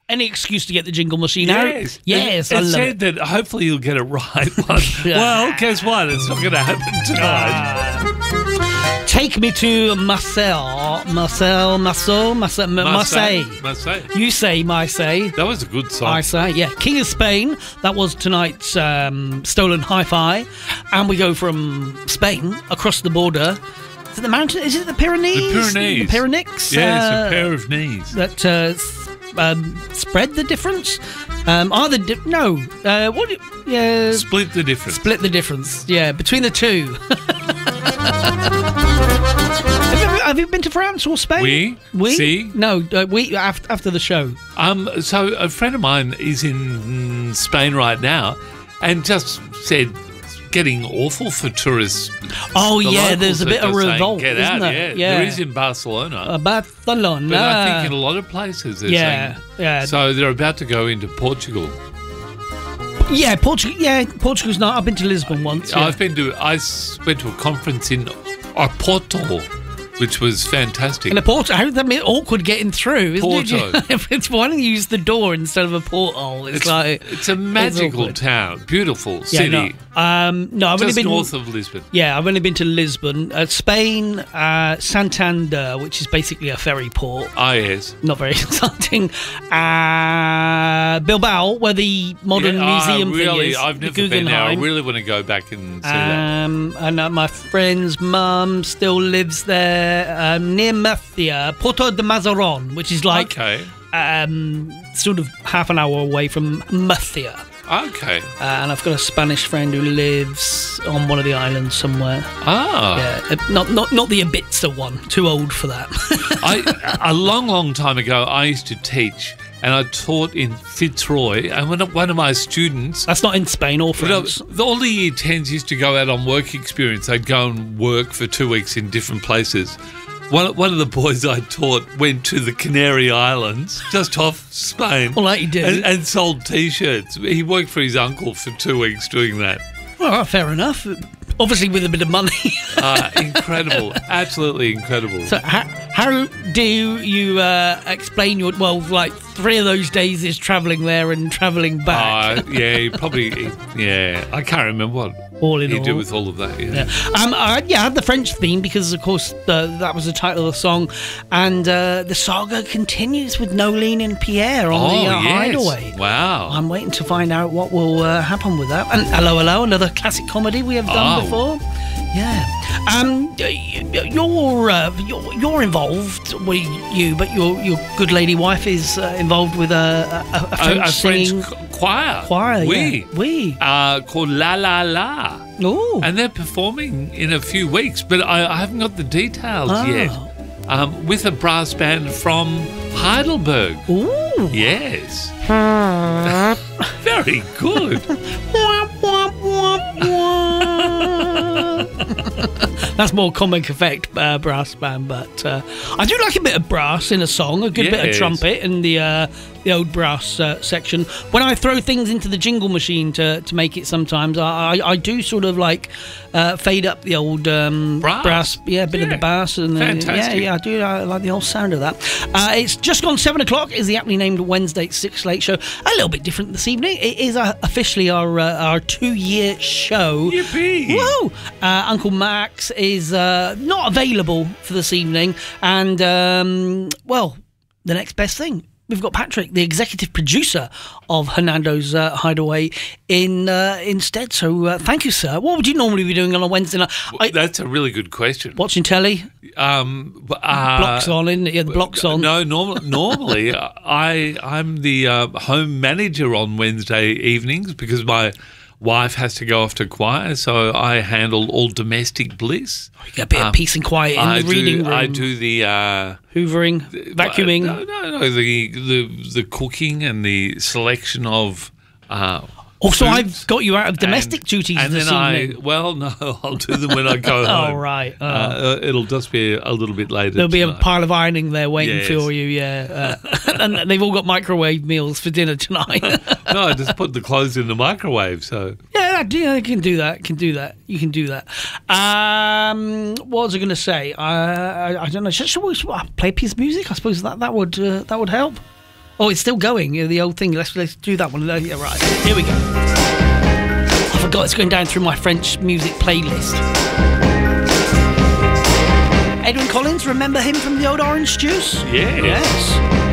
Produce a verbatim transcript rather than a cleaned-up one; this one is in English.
any excuse to get the jingle machine Yes. out. Yes, it, I it love said it. that hopefully you'll get it right. Well, guess what? It's not going to happen tonight. Take me to Marseille. Marseille, Marseille, Marseille, Marseille. Marseille. You say Marseille. That was a good song. I say, yeah. King of Spain. That was tonight's um, Stolen Hi-Fi. And we go from Spain across the border. Is it the mountain? Is it the Pyrenees? The Pyrenees. The Pyrenees. Yeah, it's uh, a pair of knees. That uh, s- um, spread the difference. Um, are the di- no? Uh, what? do- Yeah, Split the difference. split the difference. Yeah, between the two. have, you ever, have you been to France or Spain? We? We? Si. No, uh, we after, after the show. Um, so a friend of mine is in mm, Spain right now and just said it's getting awful for tourists. Oh, The yeah, locals there's a are bit of just saying, revolt, Get isn't out, there? Yeah. Yeah. There is in Barcelona. Uh, Barcelona. but I think in a lot of places they're Yeah, saying. yeah. So they're about to go into Portugal. Yeah, Portugal. Yeah, Portugal's not. I've been to Lisbon once. Yeah. I've been to. I s- went to a conference in Oporto, which was fantastic. In a portal, how that mean awkward getting through, isn't Porto. it? It's why don't you use the door instead of a porthole? It's, It's, like it's a magical awkward. town, beautiful yeah, city, no, um, no, I've only just been north of Lisbon. Yeah, I've only been to Lisbon, uh, Spain, uh, Santander, which is basically a ferry port. Ah, yes. Not very exciting. Uh, Bilbao, where the modern Yeah, ah, museum really, thing is. I've the never been there. I Guggenheim. really want to go back and see that. Um, and uh, my friend's mum still lives there um, near Murcia, Porto de Mazaron, which is like Okay, um, sort of half an hour away from Murcia. okay. Uh, and I've got a Spanish friend who lives on one of the islands somewhere. Ah, Yeah, uh, not not not the Ibiza one. Too old for that. I, a long, long time ago, I used to teach, and I taught in Fitzroy, and one of, one of my students. That's not in Spain or You know, France. all the year tens used to go out on work experience. They'd go and work for two weeks in different places. One, one of the boys I taught went to the Canary Islands, just off Spain, Well, like you do. and, and sold T-shirts. He worked for his uncle for two weeks doing that. Well, fair enough. Obviously, with a bit of money. Uh, incredible, absolutely incredible. So, how, how do you uh, explain your well? Like three of those days is travelling there and travelling back. Uh, yeah, he probably, he- yeah, I can't remember what All in he all. did with all of that. Yeah. Yeah. Um, I, yeah, I had the French theme because, of course, uh, that was the title of the song, and uh, the saga continues with Nolene and Pierre on Oh, the uh, yes. Hideaway. Wow. I'm waiting to find out what will uh, happen with that. And Hello, Hello, another classic comedy we have done Oh. before. Yeah. Um, y- y- you're, uh, you're you're involved. Well, you, but your your good lady wife is uh, involved with a, a, a A, French a French singing ch- choir. choir. Oui. Yeah. We. Uh, called La La La. Oh. And they're performing in a few weeks, but I, I haven't got the details Oh. yet. Um, with a brass band from Heidelberg. Ooh. Yes. Very good. Wah, wah, wah, wah. That's more comic effect uh, brass band, but uh, I do like a bit of brass in a song, a good bit of Yes. trumpet in the uh, the old brass uh, section. When I throw things into the jingle machine to, to make it, sometimes I, I, I do sort of like uh, fade up the old um, Brass. yeah, a bit of the Yeah. bass, and the, yeah, Fantastic. yeah, I do. I like the whole sound of that. Uh, it's just gone seven o'clock. Is the aptly named Wednesday Six Late Show a little bit different this evening? It is uh, officially our uh, our two year show. Yippee. Whoa! Uh, Uncle Max is uh, not available for this evening, and um, well, the next best thing. We've got Patrick, the executive producer of Hernando's uh, Hideaway, in uh, instead. So uh, thank you, sir. What would you normally be doing on a Wednesday night? I, That's a really good question. watching telly, Um, b- uh, blocks on, isn't it? Yeah, the blocks on. No, normal, normally I I'm the uh, home manager on Wednesday evenings because my wife has to go off to choir, so I handle all domestic bliss. You get a bit Um, of peace and quiet in I the reading do, room. I do the uh, Hoovering, vacuuming. No, no, no. The the the cooking and the selection of. Uh, Also, foods. I've got you out of domestic and, duties and this then evening. I well no I'll do them when I go home. Oh, right. Oh. Uh, it'll just be a little bit later. There'll be a tonight. pile of ironing there waiting Yes. for you, yeah. Uh, and they've all got microwave meals for dinner tonight. No, I just put the clothes in the microwave. So Yeah, I do- yeah, I can do that. Can do that. You can do that. Um, what was I going to say? I, I I don't know. Should, should we should I play a piece of music? I suppose that that would uh, that would help. Oh, it's still going. Yeah, the old thing. Let's let's do that one. Yeah, right. Here we go. I forgot it's going down through my French music playlist. Edwyn Collins, remember him from the old Orange Juice? Yeah. Yes.